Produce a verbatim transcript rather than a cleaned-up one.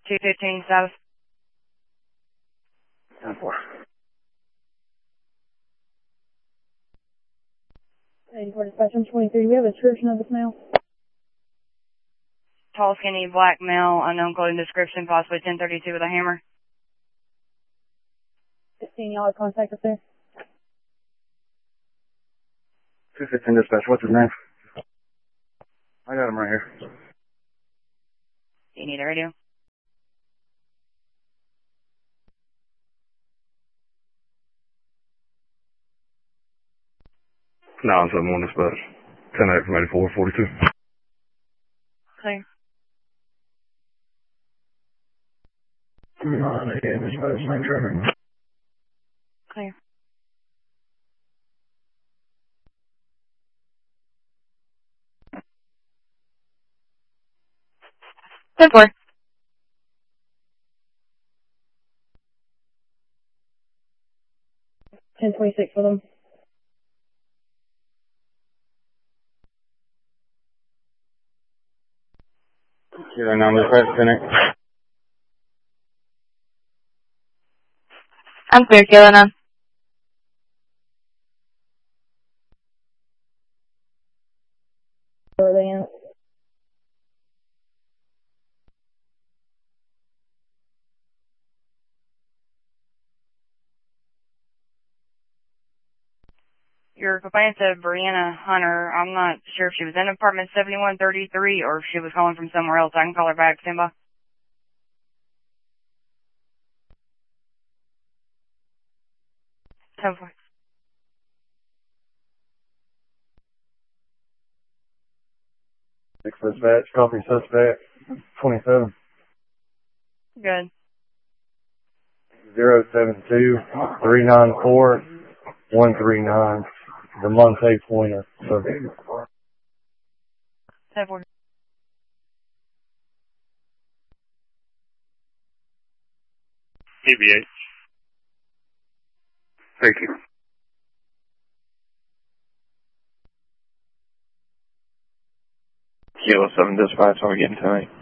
two fifteen south. ten four. eighty-four dispatch, twenty-three. We have a description of this male. Tall, skinny, black male, unknown clothing description, possibly ten thirty-two with a hammer. fifteen, y'all have contact us there. two fifteen dispatch, what's his name? I got him right here. Do you need a radio? nine seven one dispatch. ten eight from eighty-four, forty-two. Clear. Clear. ten four. ten twenty-six for them. Kilo nine dispatch, ten eight. I'm clear, Kilo nine. Where are they in? Your complaint to Brianna Hunter. I'm not sure if she was in apartment seventy-one thirty-three or if she was calling from somewhere else. I can call her back, Simba. ten four. Six dispatch, copy suspect, twenty-seven. Good. zero seven two, three nine four, one three nine. The Monte Pointer. So, ten four. T B H. Thank you. Kilo seven dispatch, are we getting tonight?